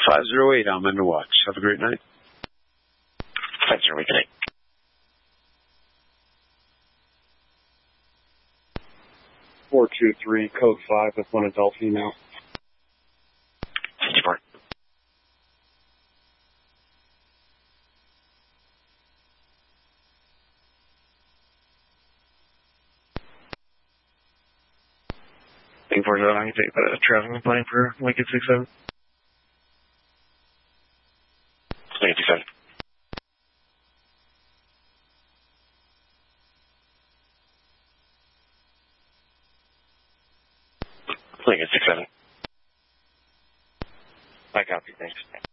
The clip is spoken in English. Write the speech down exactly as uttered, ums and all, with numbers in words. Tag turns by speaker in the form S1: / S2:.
S1: five zero eight, I'm in the watch. Have a great night.
S2: five zero eight, good night.
S3: four two three, code five with one adult female.
S2: fifty-four. Looking forward to that. I can take a traveling plane for Lincoln six seven. Lincoln six seven. Lincoln six seven. I copy, thanks.